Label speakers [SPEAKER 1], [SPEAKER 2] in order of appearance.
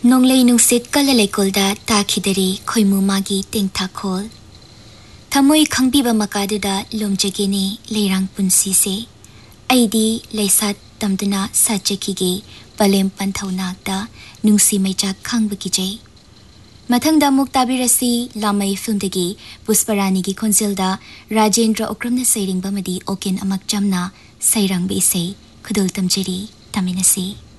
[SPEAKER 1] Nonglay nungsit kalalaikolda takidari khoimu magi tingthakol. Thamoi khangbiba makaduda lomjagini leirang punsi se. Aidi leisat tamduna satchakige palem panthaunakda nungsi maijak khangbakijay. Mathangda muktabirasi lamai filmdagi Pusparanigi konsilda Rajendra Okramna sairing bamadi okin amakjamna sairang be isay kudul tamjeri taminasi.